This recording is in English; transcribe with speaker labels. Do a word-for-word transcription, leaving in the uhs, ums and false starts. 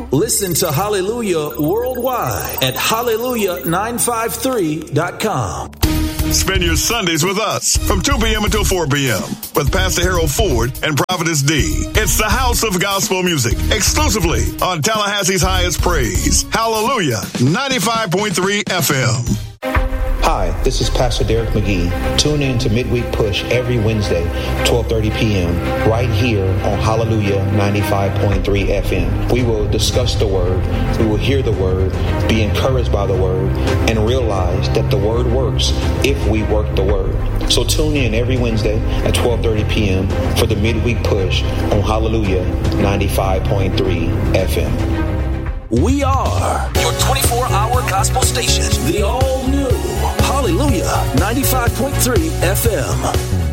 Speaker 1: Listen to Hallelujah worldwide at hallelujah nine five three dot com.
Speaker 2: Spend your Sundays with us from two p.m. until four p.m. with Pastor Harold Ford and Prophetess D. It's the House of Gospel Music, exclusively on Tallahassee's highest praise. Hallelujah, ninety-five point three F M.
Speaker 3: Hi, this is Pastor Derek McGee. Tune in to Midweek Push every Wednesday, twelve thirty p.m. right here on Hallelujah ninety-five point three F M. We will discuss the Word, we will hear the Word, be encouraged by the Word, and realize that the Word works if we work the Word. So tune in every Wednesday at twelve thirty p.m. for the Midweek Push on Hallelujah ninety-five point three F M.
Speaker 1: We are your twenty-four hour gospel station, the all-new Hallelujah ninety-five point three F M.